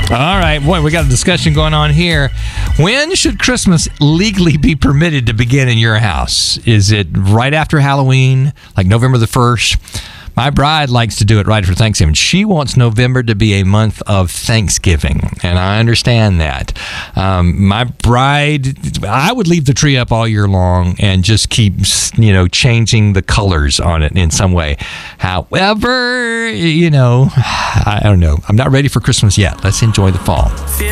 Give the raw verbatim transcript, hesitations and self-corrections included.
All right, boy, we got a discussion going on here. When should Christmas legally be permitted to begin in your house? Is it right after Halloween, like November the first? My bride likes to do it right after Thanksgiving. She wants November to be a month of Thanksgiving, and I understand that. Um, my bride, I would leave the tree up all year long and just keep, you know, changing the colors on it in some way. However, you know, I don't know. I'm not ready for Christmas yet. Let's enjoy the fall.